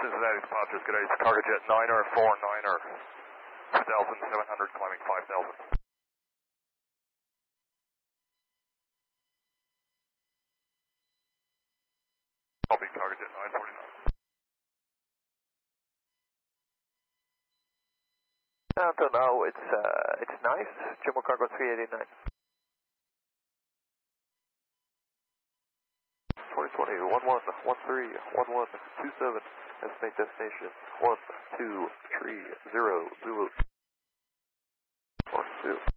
Cincinnati departures, good day, cargo jet 9er49er, 2,700 climbing 5,000. Copy, cargo jet 949. Until now, it's nice. Jumbo cargo 389. 2020, 11131127. Estimate destination 12300. 12.